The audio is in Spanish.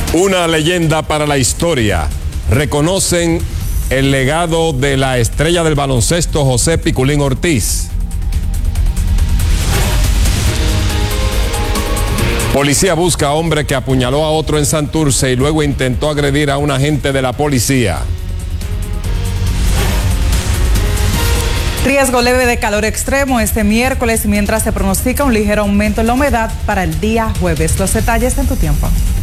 Una leyenda para la historia. Reconocen el legado de la estrella del baloncesto José Piculín Ortiz. Policía busca a hombre que apuñaló a otro en Santurce y luego intentó agredir a un agente de la policía. Riesgo leve de calor extremo este miércoles mientras se pronostica un ligero aumento en la humedad para el día jueves. Los detalles en tu tiempo.